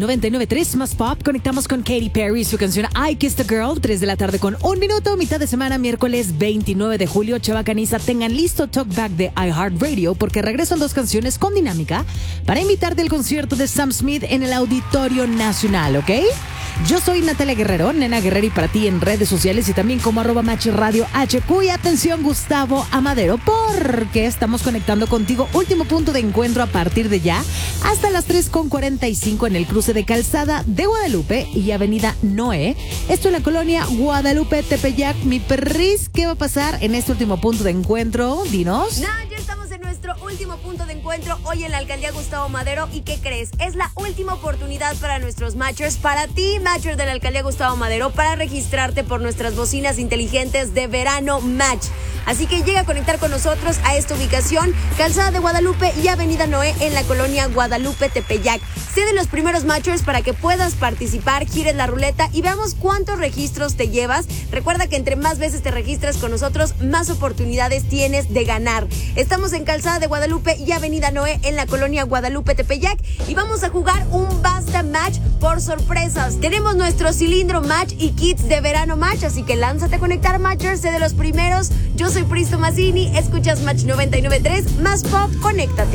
99.3 más pop. Conectamos con Katy Perry, su canción I Kissed a Girl, 3 de la tarde con 1 minuto, mitad de semana, miércoles 29 de julio. Chavacaniza, tengan listo Talkback de iHeartRadio porque regresan 2 canciones con dinámica para invitarte al concierto de Sam Smith en el Auditorio Nacional, ¿ok? Yo soy Natalia Guerrero, Nena Guerrero, y para ti en redes sociales y también como @MachRadio HQ. Y atención, Gustavo Amadero, porque estamos conectando contigo. Último punto de encuentro a partir de ya hasta las 3:45 en el cruce de Calzada de Guadalupe y Avenida Noé. Esto en la colonia Guadalupe Tepeyac. Mi perris, ¿qué va a pasar en este último punto de encuentro? Dinos. Ya estamos en nuestro último punto de encuentro hoy en la alcaldía Gustavo Madero. ¿Y qué crees? Es la última oportunidad para nuestros matchers, para ti, matcher de la alcaldía Gustavo Madero, para registrarte por nuestras bocinas inteligentes de Verano Match. Así que llega a conectar con nosotros a esta ubicación, Calzada de Guadalupe y Avenida Noé en la colonia Guadalupe Tepeyac. Sé de los primeros matchers para que puedas participar, gires la ruleta y veamos cuántos registros te llevas. Recuerda que entre más veces te registras con nosotros, más oportunidades tienes de ganar. Estamos en Calzada de Guadalupe y Avenida Noé en la colonia Guadalupe Tepeyac y vamos a jugar un Basta Match por sorpresas. Tenemos nuestro cilindro Match y kits de Verano Match, así que lánzate a conectar, matchers, sé de los primeros. Yo soy Pristo Mazzini, escuchas Match 99.3 más pop, conéctate.